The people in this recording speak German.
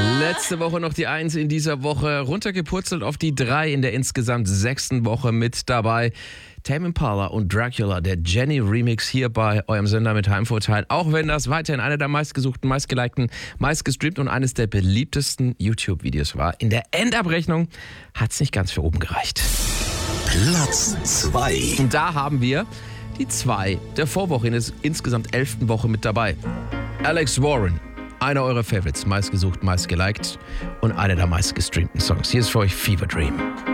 Letzte Woche noch die 1, in dieser Woche runtergepurzelt auf die 3 in der insgesamt 6. Woche mit dabei. Tame Impala und Dracula, der Jenny Remix hier bei eurem Sender mit Heimvorteil. Auch wenn das weiterhin einer der meistgesuchten, meistgelikten, meistgestreamt und eines der beliebtesten YouTube-Videos war. In der Endabrechnung hat es nicht ganz für oben gereicht. Platz 2. Und da haben wir die 2 der Vorwoche in der insgesamt 11. Woche mit dabei. Alex Warren, einer eurer Favorites, meistgesucht, meistgeliked und einer der meistgestreamten Songs. Hier ist für euch Fever Dream.